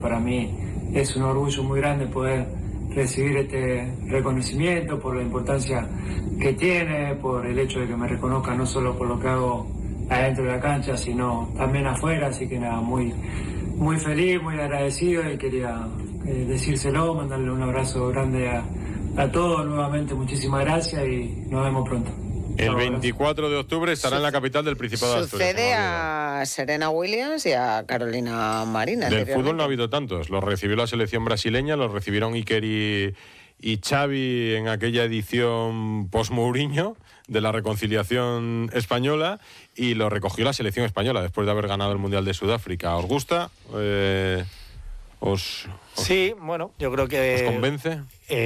Para mí es un orgullo muy grande poder recibir este reconocimiento por la importancia que tiene, por el hecho de que me reconozcan no solo por lo que hago adentro de la cancha, sino también afuera, así que nada, muy feliz, muy agradecido y quería decírselo, mandarle un abrazo grande a todos, nuevamente muchísimas gracias y nos vemos pronto. El 24 de octubre estará en la capital del Principado de Asturias. Sucede a Serena Williams y a Carolina Marín. Del fútbol no ha habido tantos. Los recibió la selección brasileña, los recibieron Iker y Xavi en aquella edición post-Mourinho de la reconciliación española, y lo recogió la selección española después de haber ganado el Mundial de Sudáfrica. ¿Os gusta? Sí, bueno, yo creo que... ¿Os convence?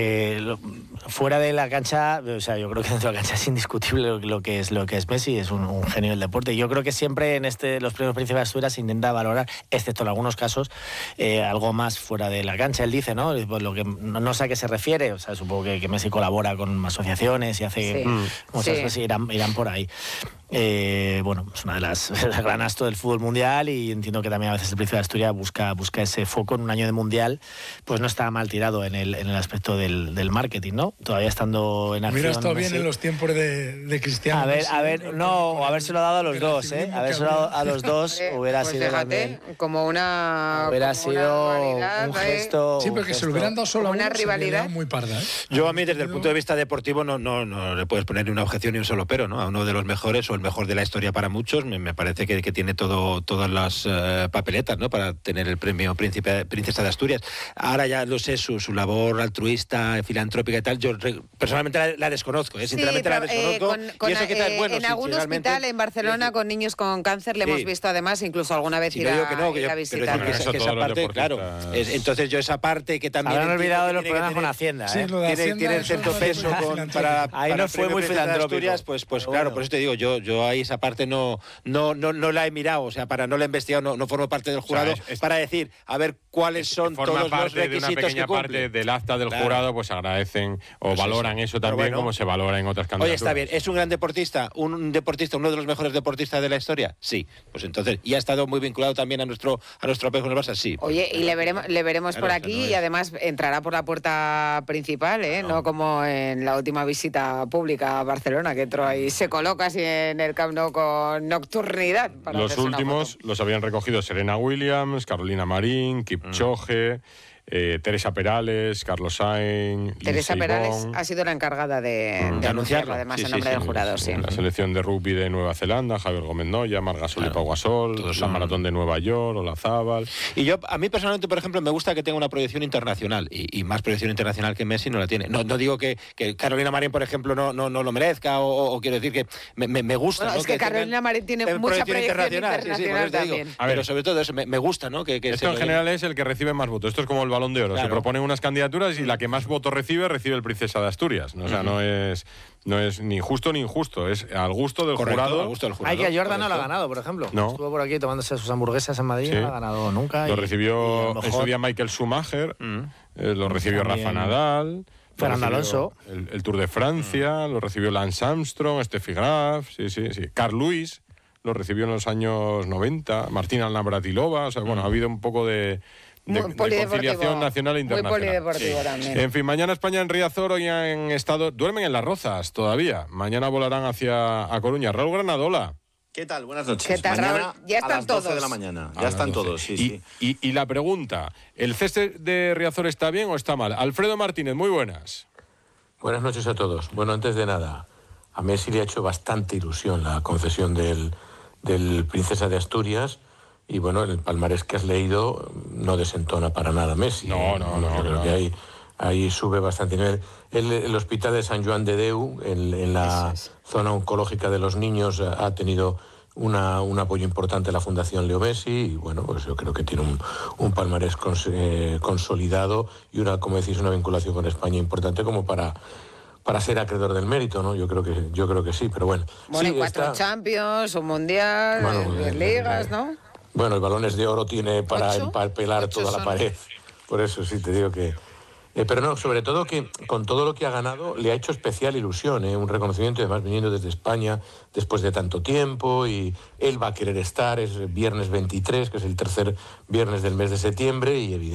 Fuera de la cancha, o sea, yo creo que dentro de la cancha es indiscutible lo que es Messi, es un genio del deporte. Yo creo que siempre en los premios Príncipe de Asturias se intenta valorar, excepto en algunos casos, algo más fuera de la cancha. Él dice, ¿no? Pues lo que no sé a qué se refiere, o sea, supongo que Messi colabora con asociaciones y hace muchas cosas, irán por ahí. Bueno, es una de las el gran astro del fútbol mundial, y entiendo que también a veces el Príncipe de Asturias busca ese foco en un año de mundial, pues no está mal tirado en el aspecto del marketing, ¿no? Todavía estando en acción. Hubiera estado bien en los tiempos de Cristiano. Habérselo dado a los dos, habérselo dado a los dos hubiera pues sido fíjate, también, como una un gesto. Sí, porque se lo hubieran dado solo a una uno, rivalidad muy parda. Yo, a mí, desde el punto de vista deportivo, no le puedes poner ni una objeción ni un solo pero, ¿no? A uno de los mejores, o el mejor de la historia para muchos, me parece que tiene todas las papeletas, ¿no? Para tener el premio Princesa de Asturias. Ahora ya lo sé, su labor altruista, filantrópica y tal, yo personalmente la desconozco, sinceramente la desconozco. Y eso quizás es bueno. En algún hospital en Barcelona con niños con cáncer le hemos visto, además, incluso alguna vez ir a visitar. Esa parte, claro. Entonces yo esa parte que también... Habrán olvidado de los problemas con Hacienda. Sí, lo de Hacienda, tiene cierto peso para ahí no fue muy filantrópico. Pues claro, por eso te digo, yo ahí esa parte no la he mirado, o sea, no la he investigado, no formo parte del jurado, o sea, para decir, a ver cuáles son todos los requisitos que cumple. Forma parte del acta del jurado, pues agradecen o valoran eso también, como se valora en otras candidaturas. Oye, está bien, ¿es un gran deportista, uno de los mejores deportistas de la historia? Sí, pues entonces, y ha estado muy vinculado también a nuestro apego con el Barça, sí. Oye, y le veremos por aquí, y además entrará por la puerta principal, no como en la última visita pública a Barcelona, que entró ahí, se coloca así en el Camp Nou con nocturnidad. Los últimos los habían recogido Serena Williams, Carolina Marín, Kipchoge, Teresa Perales, Carlos Sainz. Teresa Perales ha sido la encargada de anunciarlo, además, en nombre del jurado. Sí. La selección de rugby de Nueva Zelanda, Javier Gómez Noya, Marc Gasol y Pau Gasol, la maratón de Nueva York, Olazábal. Y a mí personalmente, por ejemplo, me gusta que tenga una proyección internacional, y más proyección internacional que Messi no la tiene. No digo que Carolina Marín, por ejemplo, no lo merezca, o quiero decir que me gusta. Bueno, ¿no? es que Carolina Marín tiene mucha proyección internacional también. Pero sobre todo eso, me gusta, ¿no? Esto en general es el que recibe más votos. Esto es como el Balón de Oro. Claro. Se proponen unas candidaturas y la que más votos recibe el Princesa de Asturias. O sea, no es ni justo ni injusto, es al gusto del jurado. Al gusto del jurado. Hay que Jordan no lo ha ganado, por ejemplo. No. Estuvo por aquí tomándose sus hamburguesas en Madrid, no lo ha ganado nunca. Lo recibió en su día Michael Schumacher, lo recibió Rafa Nadal, Fernando Alonso, el Tour de Francia, lo recibió Lance Armstrong, Steffi Graf, sí. Carl Lewis lo recibió en los años 90, Martina Navratilova, o sea, bueno, ha habido un poco de conciliación nacional e internacional. Muy polideportivo también. En fin, mañana España en Riazor, hoy han estado... Duermen en Las Rozas todavía. Mañana volarán hacia A Coruña. Raúl Granadola. ¿Qué tal? Buenas noches. ¿Qué tal, mañana Raúl? Ya están a las 12 todos. de la mañana. Ya están todos, sí. Y la pregunta, ¿el cese de Riazor está bien o está mal? Alfredo Martínez, muy buenas. Buenas noches a todos. Bueno, antes de nada, a Messi le ha hecho bastante ilusión la concesión del Princesa de Asturias. Y bueno, el palmarés que has leído no desentona para nada Messi. No. Creo que ahí sube bastante nivel. El hospital de Sant Joan de Déu, en la zona oncológica de los niños, ha tenido un apoyo importante de la Fundación Leo Messi, y bueno, pues yo creo que tiene un palmarés consolidado y como decís, una vinculación con España importante como para ser acreedor del mérito, ¿no? Yo creo que sí, pero bueno. Bueno, sí, 4 Champions, un Mundial, 10 ligas, ¿no? Bueno, el Balones de Oro tiene para 8, pelar toda la pared. Por eso sí te digo que Pero no, sobre todo que con todo lo que ha ganado le ha hecho especial ilusión, un reconocimiento, además viniendo desde España después de tanto tiempo, y él va a querer estar, es viernes 23, que es el tercer viernes del mes de septiembre, y evidentemente